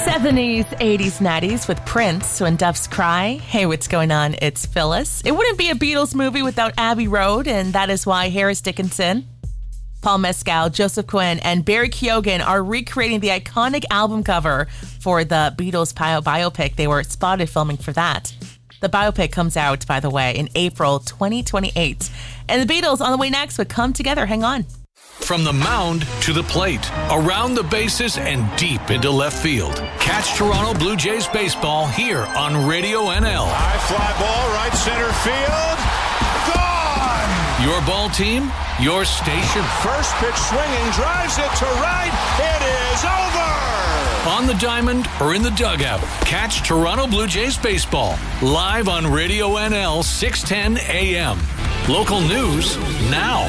70s, 80s, 90s with Prince, When Doves Cry. Hey, what's going on? It's Phyllis. It wouldn't be a Beatles movie without Abbey Road, and that is why Harris Dickinson, Paul Mescal, Joseph Quinn, and Barry Keoghan are recreating the iconic album cover for the Beatles biopic. They were spotted filming for that. The biopic comes out, by the way, in April 2028. And the Beatles on the way next with Come Together. Hang on. From the mound to the plate, around the bases, and deep into left field. Catch Toronto Blue Jays baseball here on Radio NL. High fly ball, right center field. Gone! Your ball team, your station. First pitch swinging, drives it to right. It is over! On the diamond or in the dugout, catch Toronto Blue Jays baseball live on Radio NL 610 AM. Local news now.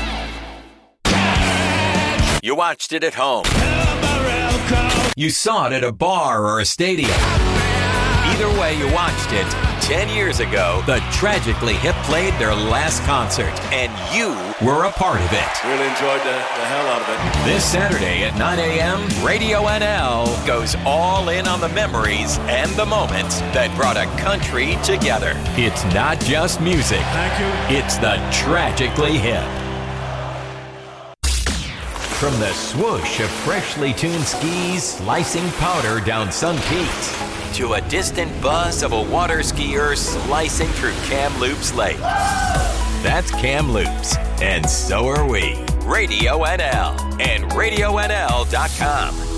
You watched it at home. You saw it at a bar or a stadium. Either way you watched it, 10 years ago, the Tragically Hip played their last concert, and you were a part of it. Really enjoyed the hell out of it. This Saturday at 9 a.m., Radio NL goes all in on the memories and the moments that brought a country together. It's not just music. Thank you. It's the Tragically Hip. From the swoosh of freshly tuned skis slicing powder down Sun Peaks to a distant buzz of a water skier slicing through Kamloops Lake. That's Kamloops, and so are we. Radio NL and RadioNL.com.